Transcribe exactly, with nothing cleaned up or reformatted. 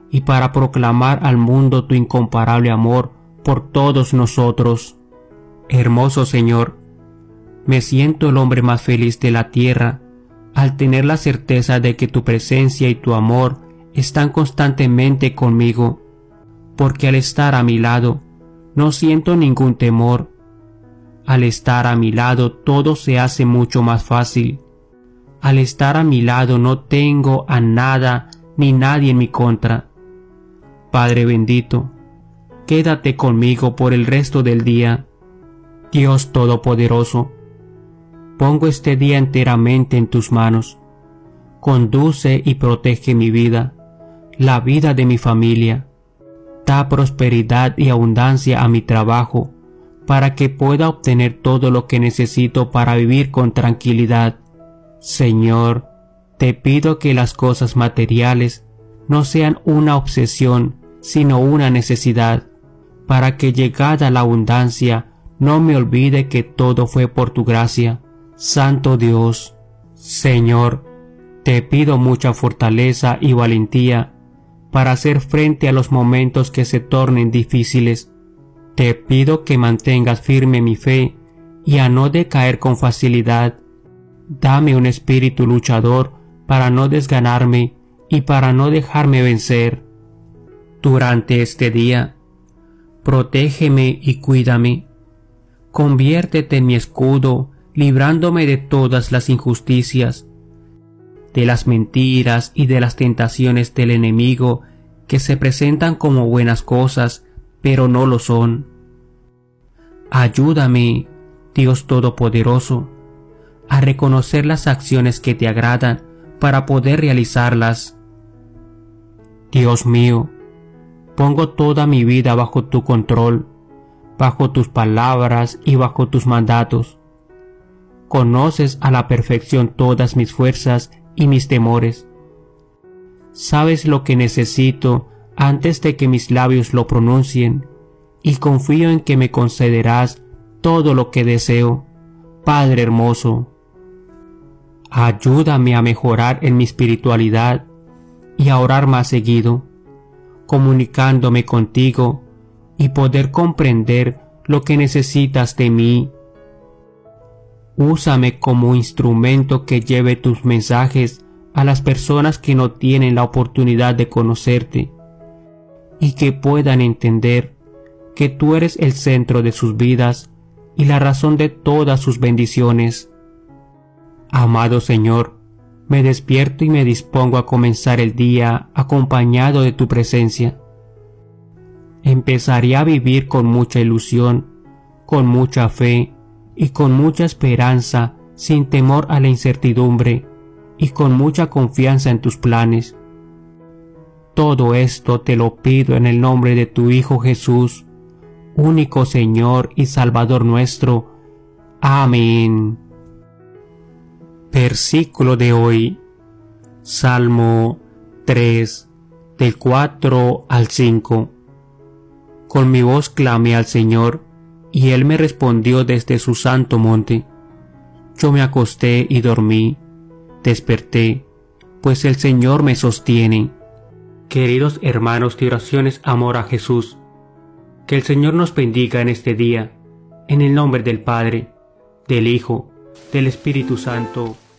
y para proclamar al mundo tu incomparable amor por todos nosotros. Hermoso Señor, me siento el hombre más feliz de la tierra al tener la certeza de que tu presencia y tu amor están constantemente conmigo, porque al estar a mi lado no siento ningún temor. Al estar a mi lado todo se hace mucho más fácil. Al estar a mi lado no tengo a nada ni nadie en mi contra. Padre bendito, quédate conmigo por el resto del día. Dios Todopoderoso, pongo este día enteramente en tus manos. Conduce y protege mi vida, la vida de mi familia. Da prosperidad y abundancia a mi trabajo, para que pueda obtener todo lo que necesito para vivir con tranquilidad. Señor, te pido que las cosas materiales no sean una obsesión, sino una necesidad, para que llegada la abundancia no me olvide que todo fue por tu gracia, Santo Dios. Señor, te pido mucha fortaleza y valentía para hacer frente a los momentos que se tornen difíciles. Te pido que mantengas firme mi fe y a no decaer con facilidad. Dame un espíritu luchador para no desganarme y para no dejarme vencer. Durante este día, protégeme y cuídame. Conviértete en mi escudo, librándome de todas las injusticias, de las mentiras y de las tentaciones del enemigo que se presentan como buenas cosas, pero no lo son. Ayúdame, Dios Todopoderoso, a reconocer las acciones que te agradan para poder realizarlas. Dios mío, pongo toda mi vida bajo tu control, bajo tus palabras y bajo tus mandatos. Conoces a la perfección todas mis fuerzas y mis temores. Sabes lo que necesito antes de que mis labios lo pronuncien, y confío en que me concederás todo lo que deseo, Padre hermoso. Ayúdame a mejorar en mi espiritualidad y a orar más seguido, comunicándome contigo y poder comprender lo que necesitas de mí. Úsame como instrumento que lleve tus mensajes a las personas que no tienen la oportunidad de conocerte y que puedan entender que tú eres el centro de sus vidas y la razón de todas sus bendiciones. Amado Señor, me despierto y me dispongo a comenzar el día acompañado de tu presencia. Empezaré a vivir con mucha ilusión, con mucha fe y con mucha esperanza, sin temor a la incertidumbre y con mucha confianza en tus planes. Todo esto te lo pido en el nombre de tu Hijo Jesús, único Señor y Salvador nuestro. Amén. Versículo de hoy, Salmo tres, del cuatro al cinco. Con mi voz clamé al Señor, y Él me respondió desde su santo monte. Yo me acosté y dormí, desperté, pues el Señor me sostiene. Queridos hermanos de oraciones amor a Jesús, que el Señor nos bendiga en este día, en el nombre del Padre, del Hijo, del Espíritu Santo.